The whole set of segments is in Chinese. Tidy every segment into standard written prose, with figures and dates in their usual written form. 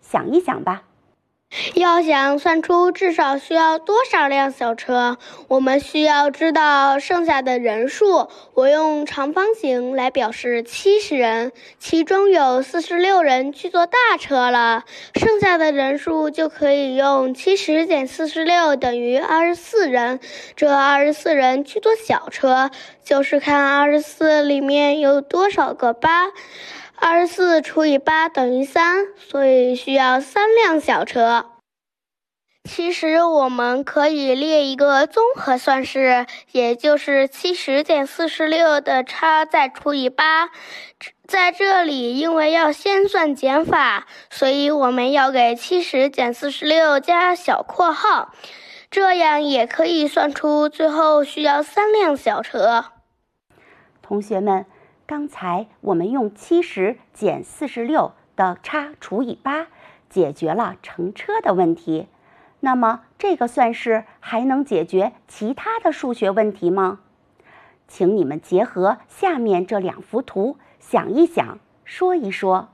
想一想吧。 要想算出至少需要多少辆小车，我们需要知道剩下的人数。我用长方形来表示70人，其中有46人去坐大车了，剩下的人数就可以用70减46等于24人。这24人去坐小车，就是看24里面有多少个8。24除以8等于3，所以需要3辆小车。其实我们可以列一个综合算式，也就是70减46的差再除以8。在这里，因为要先算减法，所以我们要给70减46加小括号，这样也可以算出最后需要3辆小车。 同学们，刚才我们用70减46的差除以8解决了乘车的问题。那么这个算式还能解决其他的数学问题吗？请你们结合下面这2幅图想一想，说一说。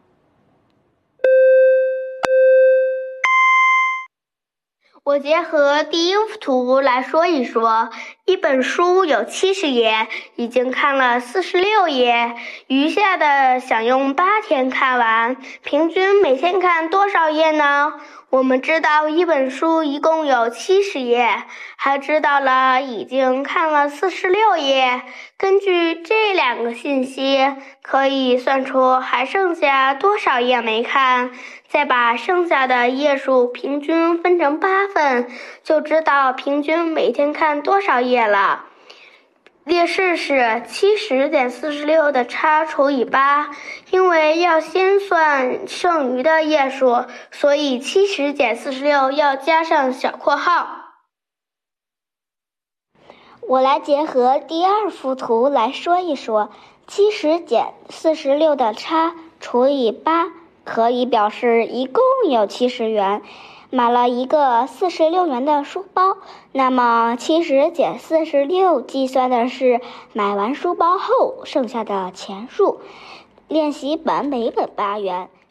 我结合第一幅图来说一说，一本书有70页，已经看了46页，余下的想用8天看完，平均每天看多少页呢？我们知道一本书一共有70页，还知道了已经看了46页。根据这2个信息，可以算出还剩下多少页没看，再把剩下的页数平均分成8份，就知道平均每天看多少页了。列式是70减46的差除以8，因为要先算剩余的页数，所以70减46要加上小括号。 我来结合第2幅图来说一说，70减46的差除以8，可以表示一共有70元。买了一个46元的书包，那么70减46计算的是买完书包后剩下的钱数。练习本每本8元，